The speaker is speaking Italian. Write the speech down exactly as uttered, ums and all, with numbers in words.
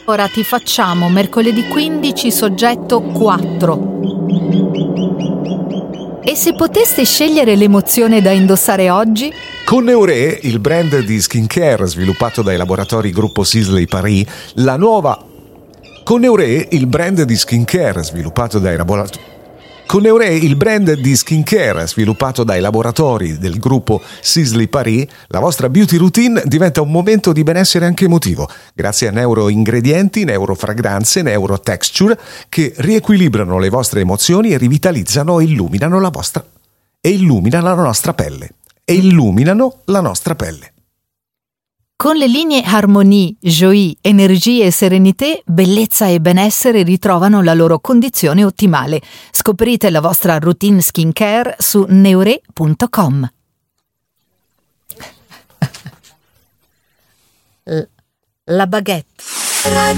Ora ti facciamo mercoledì quindici soggetto quattro. E se poteste scegliere l'emozione da indossare oggi? Con Neuré, il brand di skincare sviluppato dai laboratori Gruppo Sisley Paris, la nuova... Con Neuré, il brand di skincare sviluppato dai laboratori... Con Neuré, il brand di skincare sviluppato dai laboratori del gruppo Sisley Paris, la vostra beauty routine diventa un momento di benessere anche emotivo, grazie a neuroingredienti, neurofragranze, neurotexture che riequilibrano le vostre emozioni e rivitalizzano e illuminano la vostra e illuminano la nostra pelle. E illuminano la nostra pelle. Con le linee Harmonie, Joie, Energie e Serenité, bellezza e benessere ritrovano la loro condizione ottimale. Scoprite la vostra routine skincare su neuré punto com. La baguette.